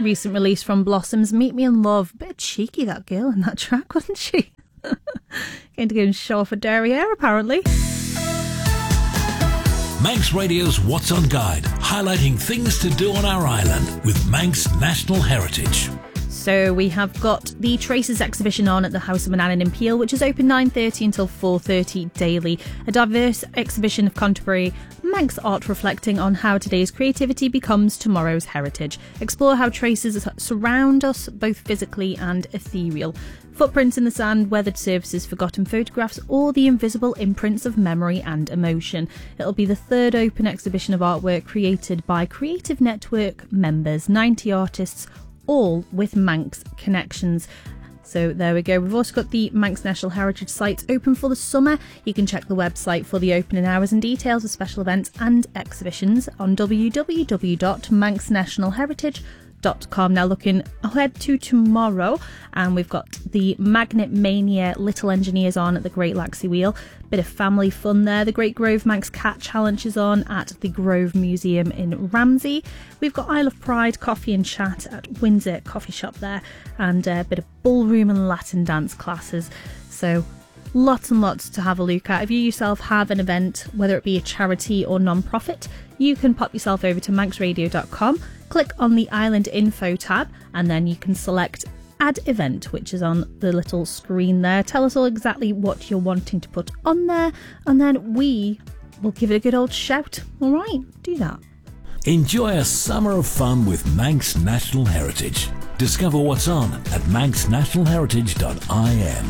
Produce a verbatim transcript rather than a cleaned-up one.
Recent release from Blossoms, Meet Me in Love. Bit cheeky, that girl in that track, wasn't she? Going to go and show off her derriere, apparently. Manx Radio's What's On Guide, highlighting things to do on our island with Manx National Heritage. So we have got the Traces exhibition on at the House of Manannan in Peel, which is open nine thirty until four thirty daily. A diverse exhibition of contemporary Manx art reflecting on how today's creativity becomes tomorrow's heritage. Explore how traces surround us, both physically and ethereal. Footprints in the sand, weathered surfaces, forgotten photographs, or the invisible imprints of memory and emotion. It'll be the third open exhibition of artwork created by Creative Network members, ninety artists, all with Manx connections. So there we go. We've also got the Manx National Heritage site open for the summer. You can check the website for the opening hours and details of special events and exhibitions on w w w dot manx national heritage dot com. Now looking ahead to tomorrow, and we've got the Magnet Mania Little Engineers on at the Great Laxey Wheel. Bit of family fun there. The Great Grove Manx Cat Challenge is on at the Grove Museum in Ramsey. We've got Isle of Pride Coffee and Chat at Windsor Coffee Shop there, and a bit of ballroom and Latin dance classes. So lots and lots to have a look at. If you yourself have an event, whether it be a charity or non-profit, you can pop yourself over to manx radio dot com, click on the Island Info tab, and then you can select Add Event, which is on the little screen there. Tell us all exactly what you're wanting to put on there, and then we will give it a good old shout. All right, do that. Enjoy a summer of fun with Manx National Heritage. Discover what's on at manx national heritage dot I N.